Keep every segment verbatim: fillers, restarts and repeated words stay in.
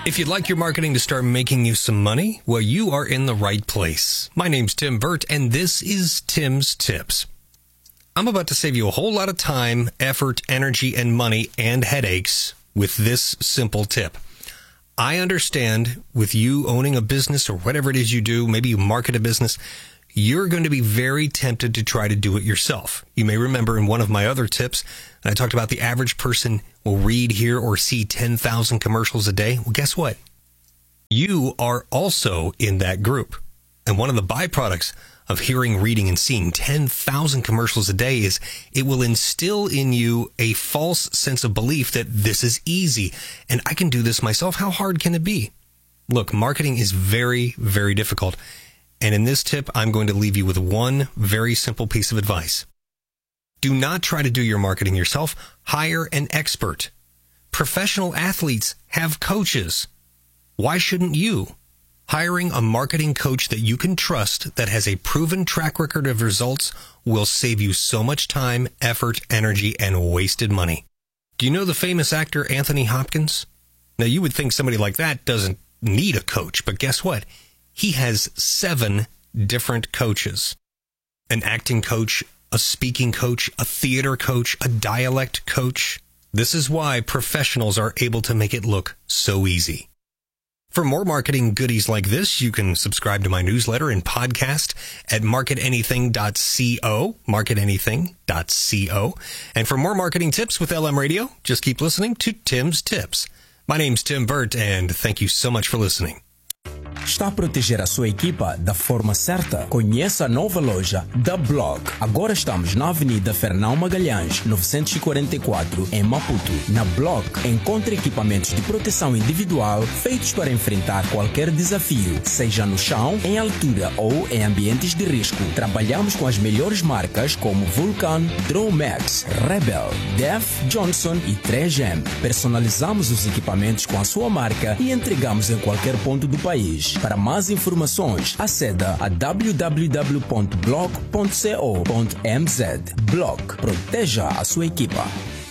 If you'd like your marketing to start making you some money, well, you are in the right place. My name's Tim Burt, and this is Tim's Tips. I'm about to save you a whole lot of time, effort, energy, and money, and headaches with this simple tip. I understand with you owning a business or whatever it is you do, maybe you market a business, you're going to be very tempted to try to do it yourself. You may remember in one of my other tips, I talked about the average person will read, hear, or see ten thousand commercials a day. Well, guess what? You are also in that group. And one of the byproducts of hearing, reading, and seeing ten thousand commercials a day is it will instill in you a false sense of belief that this is easy and I can do this myself. How hard can it be? Look, marketing is very, very difficult. And in this tip, I'm going to leave you with one very simple piece of advice. Do not try to do your marketing yourself. Hire an expert. Professional athletes have coaches. Why shouldn't you? Hiring a marketing coach that you can trust that has a proven track record of results will save you so much time, effort, energy, and wasted money. Do you know the famous actor Anthony Hopkins? Now, you would think somebody like that doesn't need a coach, but guess what? He has seven different coaches. An acting coach, a speaking coach, a theater coach, a dialect coach. This is why professionals are able to make it look so easy. For more marketing goodies like this, you can subscribe to my newsletter and podcast at market anything dot co, market anything dot co. And for more marketing tips with L M Radio, just keep listening to Tim's Tips. My name's Tim Burt, and thank you so much for listening. Está a proteger a sua equipa da forma certa? Conheça a nova loja da Block. Agora estamos na Avenida Fernão Magalhães, novecentos e quarenta e quatro, em Maputo. Na Block, encontre equipamentos de proteção individual feitos para enfrentar qualquer desafio, seja no chão, em altura ou em ambientes de risco. Trabalhamos com as melhores marcas como Vulcan, Dromax, Rebel, Def, Johnson e três M. Personalizamos os equipamentos com a sua marca e entregamos em qualquer ponto do país. Para mais informações, aceda a w w w ponto block ponto co ponto m z. Block. Proteja a sua equipa.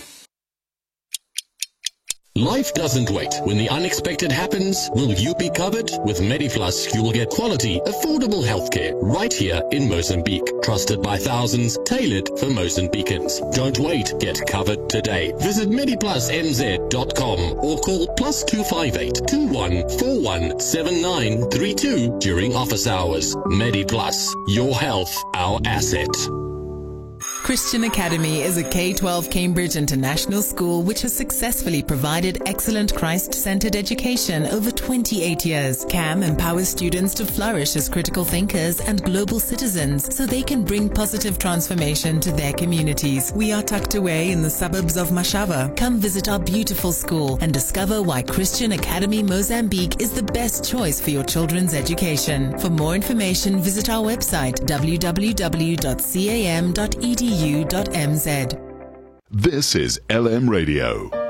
Life doesn't wait. When the unexpected happens, will you be covered? With MediPlus, you will get quality, affordable healthcare right here in Mozambique. Trusted by thousands, tailored for Mozambicans. Don't wait. Get covered today. Visit medi plus m z dot com or call plus two five eight, two one four one, seven nine three two during office hours. MediPlus. Your health, our asset. Christian Academy is a K twelve Cambridge international school which has successfully provided excellent Christ-centered education over twenty-eight years. C A M empowers students to flourish as critical thinkers and global citizens so they can bring positive transformation to their communities. We are tucked away in the suburbs of Mashava. Come visit our beautiful school and discover why Christian Academy Mozambique is the best choice for your children's education. For more information, visit our website w w w dot cam dot e d u dot m z. This is L M Radio.